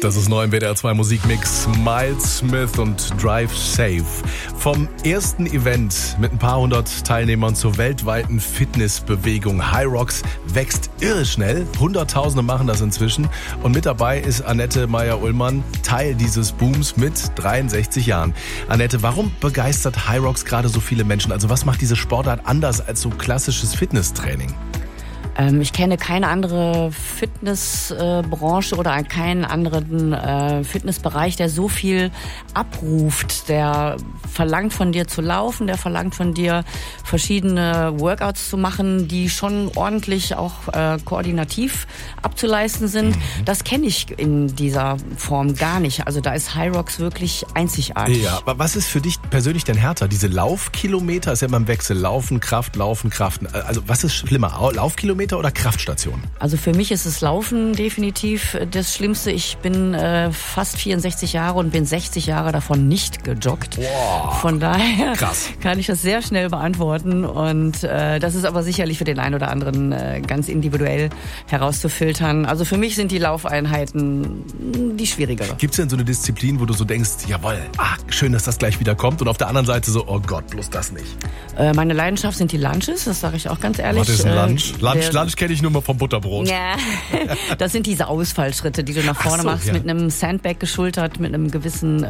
Das ist neu im WDR 2 Musikmix. Miles Smith und Drive Safe. Vom ersten Event mit ein paar hundert Teilnehmern zur weltweiten Fitnessbewegung HYROX wächst irre schnell. Hunderttausende machen das inzwischen. Und mit dabei ist Annette Meyer-Ullmann, Teil dieses Booms mit 63 Jahren. Annette, warum begeistert HYROX gerade so viele Menschen? Also was macht diese Sportart anders als so klassisches Fitnesstraining? Ich kenne keine andere Fitnessbranche oder keinen anderen Fitnessbereich, der so viel abruft. Der verlangt von dir zu laufen, der verlangt von dir verschiedene Workouts zu machen, die schon ordentlich auch koordinativ abzuleisten sind. Das kenne ich in dieser Form gar nicht. Also da ist HYROX wirklich einzigartig. Ja, aber was ist für dich persönlich denn härter? Diese Laufkilometer, ist ja immer im Wechsel. Laufen, Kraft. Also was ist schlimmer? Laufkilometer oder Kraftstation? Also für mich ist es Laufen definitiv das Schlimmste. Ich bin fast 64 Jahre und bin 60 Jahre davon nicht gejoggt. Wow. Von daher Krass. kann ich das sehr schnell beantworten. Und das ist aber sicherlich für den einen oder anderen ganz individuell herauszufiltern. Also für mich sind die Laufeinheiten die schwierigere. Gibt es denn so eine Disziplin, wo du so denkst, jawohl, schön, dass das gleich wieder kommt, und auf der anderen Seite so, oh Gott, bloß das nicht? Meine Leidenschaft sind die Lunges, das sage ich auch ganz ehrlich. Was ist ein Lunge? Lunge kenne ich nur mal vom Butterbrot. Ja, das sind diese Ausfallschritte, die du nach vorne machst, mit einem Sandbag geschultert, mit einem gewissen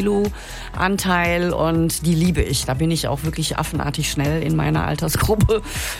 Kiloanteil, und die liebe ich. Da bin ich auch wirklich affenartig schnell in meiner Altersgruppe.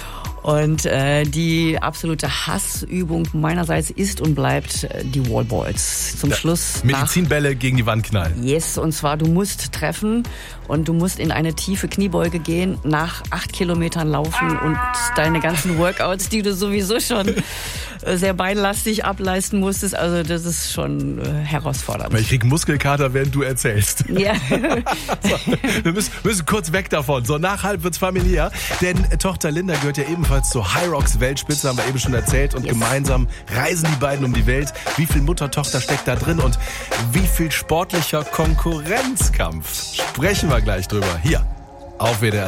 Und die absolute Hassübung meinerseits ist und bleibt die Wallballs. Zum Schluss Medizinbälle gegen die Wand knallen. Yes, und zwar du musst treffen und du musst in eine tiefe Kniebeuge gehen, nach 8 Kilometern laufen und deine ganzen Workouts, die du sowieso schon sehr beinlastig ableisten musstest. Also das ist schon herausfordernd. Ich krieg Muskelkater, während du erzählst. Ja. So, wir müssen kurz weg davon. So, nach halb wird's familiär. Denn Tochter Linda gehört ja ebenfalls zur HYROX Weltspitze, haben wir eben schon erzählt. Und gemeinsam reisen die beiden um die Welt. Wie viel Mutter-Tochter steckt da drin und wie viel sportlicher Konkurrenzkampf? Sprechen wir gleich drüber. Hier auf WDR.